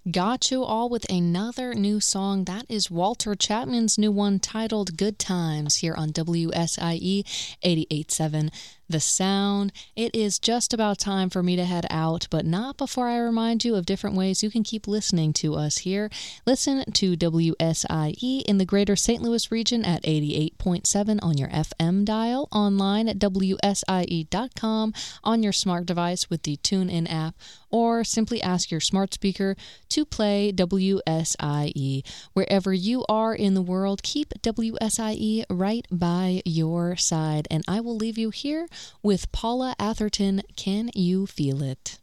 Got you all with another new song. That is Walter Chapman's new one titled Good Times here on WSIE 88.7 The Sound. It is just about time for me to head out, but not before I remind you of different ways you can keep listening to us here. Listen to WSIE in the greater St. Louis region at 88.7 on your FM dial, online at WSIE.com, on your smart device with the TuneIn app, or simply ask your smart speaker to play WSIE. Wherever you are in the world, keep WSIE right by your side. And I will leave you here with Paula Atherton, Can You Feel It?